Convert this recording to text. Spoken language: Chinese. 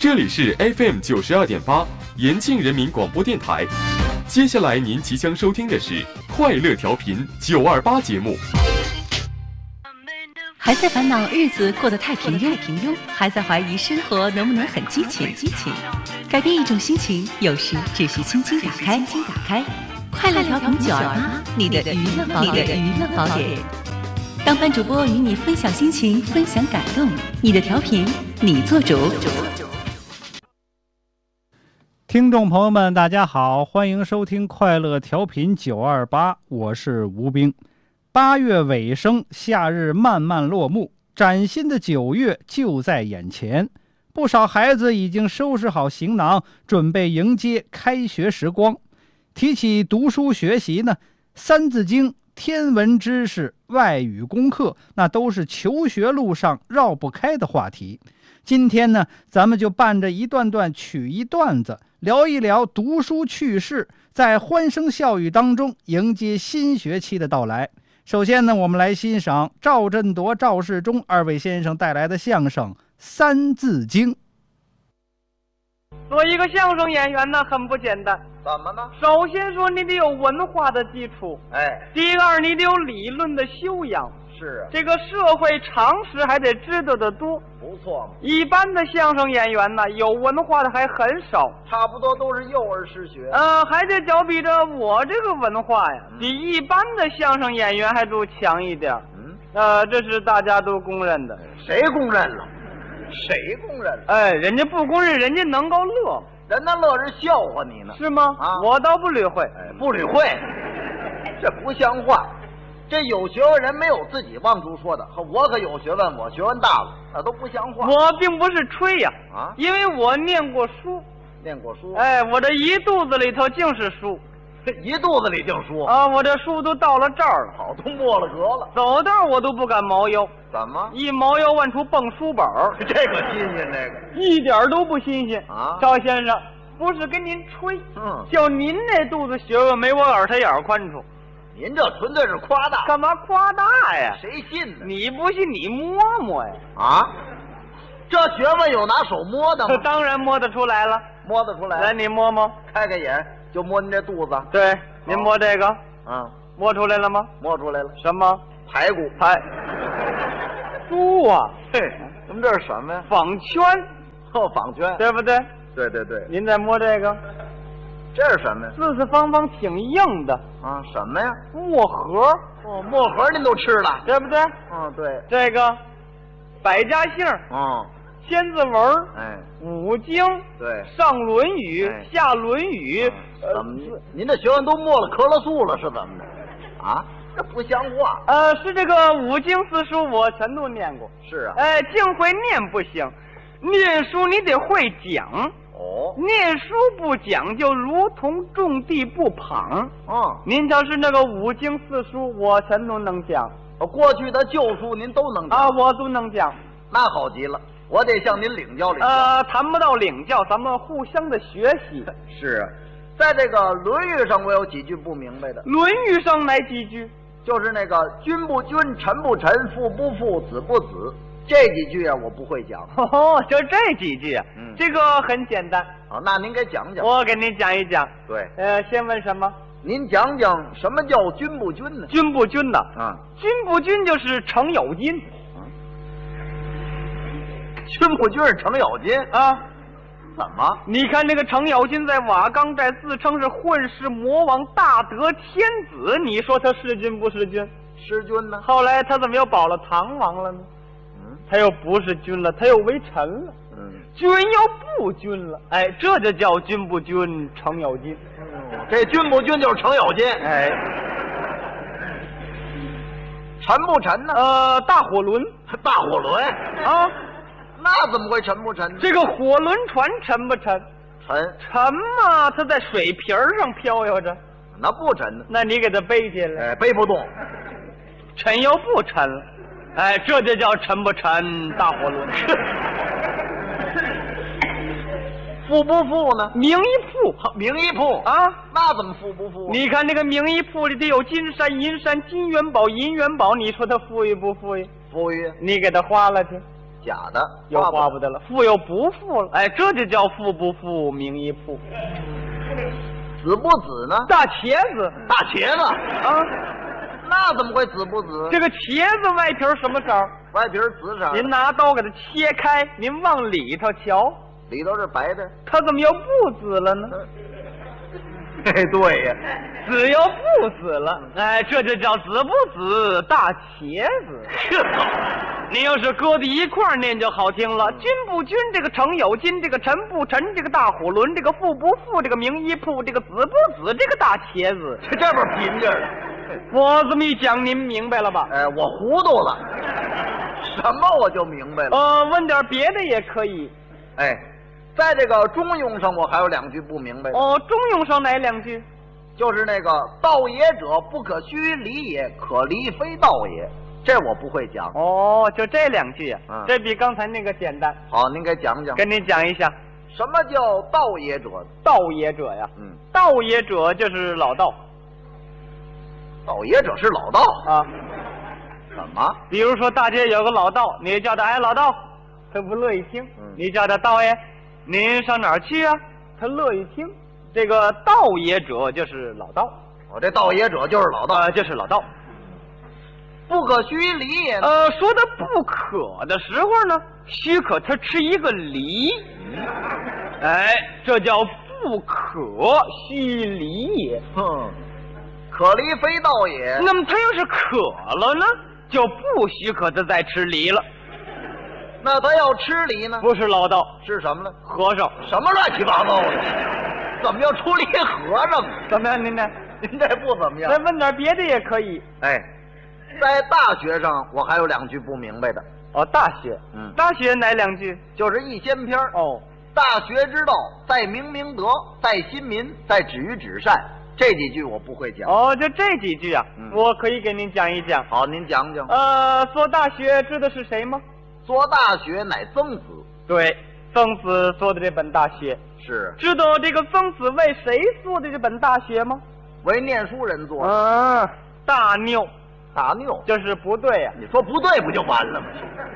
这里是 FM 92.8延庆人民广播电台。接下来您即将收听的是快乐调频928节目。 还在烦恼日子过得太平庸，还在怀疑生活能不能很激情？改变一种心情，有时只是心经打开。快乐调频928，你的娱乐宝典。当班主播与你分享心情，分享感动，你的调频你做主。 听众朋友们大家好，欢迎收听快乐调频928，我是吴冰。8月尾声，夏日慢慢落幕，崭新的9月就在眼前。不少孩子已经收拾好行囊，准备迎接开学时光。提起读书学习呢，三字经、天文知识、外语功课，那都是求学路上绕不开的话题。今天呢，咱们就伴着一段段取一段子，聊一聊读书趣事，在欢声笑语当中迎接新学期的到来。首先呢，我们来欣赏赵振铎、赵世忠二位先生带来的相声《三字经》。 做一个相声演员呢，很不简单。 怎么呢？ 首先说，你得有文化的基础；第二，你得有理论的修养。 是啊， 这个社会常识还得知道的多。 不错嘛。 一般的相声演员呢，有文化的还很少， 差不多都是幼儿失学。 还得较比着我这个文化呀，比一般的相声演员还都强一点。这是大家都公认的。 谁公认了？谁公认了？ 人家不公认，人家能够乐。 人家乐是笑话你呢， 是吗？我倒不理会。 不理会，这不像话。这有学问人没有自己往出说的，我可有学问，我学问大了，那都不像话。 我并不是吹呀，因为我念过书。 念过书？ 我这一肚子里头尽是书。 这一肚子里净书我这书都到了这儿了， 好都没了格了。 走道我都不敢猫腰。 怎么？ 一猫腰往出蹦书本这个新鲜，这个一点都不新鲜赵先生，不是跟您吹，就您那肚子学问没我耳朵眼宽处。 您这纯粹是夸大。 干嘛夸大呀？ 谁信呢？ 你不信你摸摸呀。 这学问有拿手摸的吗？ 当然摸得出来了。 摸得出来。 来，你摸摸。 开开眼，就摸您这肚子。 对，您摸这个。摸出来了吗？ 摸出来了。 什么？ 排骨。 猪啊！ 嘿，咱们这是什么呀？ 纺圈。 纺圈， 对不对？ 对。 您再摸这个。 这是什么呀？ 四四方方挺硬的什么呀？ 墨盒。 墨盒您都吃了， 对不对？ 对。 这个百家姓，千字文，五经， 对， 上论语，下论语。 怎么？您这学问都没了咳了素了是怎么的？这不像话。 是这个五经四书我全都念过。 是啊。 净会念不行，念书你得会讲。念书不讲就如同种地不旁。您瞧是那个五经四书我全都能讲。 过去的旧书您都能讲我都能讲。 那好极了，我得向您领教领教。 谈不到领教，咱们互相的学习。 是啊，在这个《论语》上我有几句不明白的。 《论语》上哪几句？ 就是那个君不君，臣不臣，父不父，子不子，这几句我不会讲。 就这几句啊。这个很简单。 那您给讲讲。 我给您讲一讲。 对。 先问什么？ 您讲讲什么叫君不君呢？ 君不君呢？君不君就是程咬金。 君不君是程咬金怎么？ 你看这个程咬金在瓦岗寨自称是混世魔王，大得天子，你说他是君不是君？ 是君呢。 后来他怎么又保了唐王了呢？他又不是君了，他又为臣了。君又不君了，这就叫君不君程咬金。 这君不君就是程咬金。沉不沉呢？ 大火轮。 大火轮那怎么会沉不沉呢？ 这个火轮船沉不沉？沉嘛，它在水皮上飘悠着。 那不沉呢？ 那你给它背起来。 背不动。 沉又不沉了，这就叫沉不沉大火轮。 富不富呢？ 名医铺。 名医铺那怎么富不富？ 你看那个名医铺里得有金山银山金元宝银元宝，你说他富裕不富裕？ 富裕。 你给他花了去。 假的， 又花不得了，富又不富了，哎，这就叫富不富，名亦富。 紫不紫呢？ 大茄子， 大茄子啊， 那怎么会紫不紫？ 这个茄子外皮什么色？ 外皮紫色。 您拿刀给它切开，您往里头瞧， 里头是白的， 它怎么又不紫了呢？ 哎，对呀， 紫又不紫了，哎，这就叫紫不紫大茄子。您要是搁在一块儿念就好听了，君不君，这个诚有金，这个臣不臣，这个大虎轮，这个富不富，这个名医铺，这个紫不紫，这个大茄子， 这不是贫劲儿了。 我这么一讲，您明白了吧？ 哎，我糊涂了，什么我就明白了。 问点别的也可以。 哎，在这个中庸上，我还有2句不明白的。 中庸上哪2句？ 就是那个道也者，不可虚离也，可离非道也。这我不会讲。 就这2句啊。这比刚才那个简单。 好，您给讲讲。 跟您讲一下， 什么叫道也者？ 道也者呀，道也者就是老道。 道也者是老道啊？ 怎么？ 比如说大街有个老道，你叫他哎老道，他不乐意听。你叫他道爷，您上哪儿去啊？他乐意听。这个道也者就是老道。 这道也者就是老道， 就是老道。 不可虚离也。 说的不可的时候呢，许可他吃一个梨。哎，这叫不可虚离也。 可离非道也。 那么他要是渴了呢，就不许可他再吃梨了。 那他要吃梨呢？ 不是老道， 是什么呢？ 和尚。 什么乱七八糟的？怎么要出梨和尚？ 怎么样？您呢？ 您这不怎么样。 再问点别的也可以。 哎，在大学上我还有2句不明白的。 大学。大学哪2句？ 就是一仙篇。大学之道，在明明德，在亲民，在止于至善。这几句我不会讲。 就这几句啊，我可以给您讲一讲。 好，您讲讲。 说大学知道是谁吗？ 说大学乃曾子。 对，曾子说的这本大学。 是。 知道这个曾子为谁做的这本大学吗？ 为念书人做的。 大拗。 大拗就是不对呀。 你说不对不就完了吗？